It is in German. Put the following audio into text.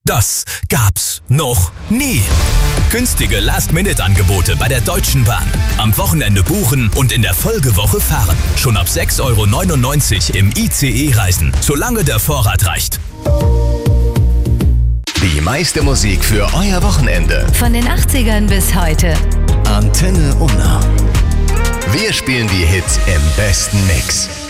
Das gab's noch nie. Günstige Last-Minute-Angebote bei der Deutschen Bahn. Am Wochenende buchen und in der Folgewoche fahren. Schon ab 6,99 € im ICE reisen, solange der Vorrat reicht. Die meiste Musik für euer Wochenende. Von den 80ern bis heute. Antenne Unna. Wir spielen die Hits im besten Mix.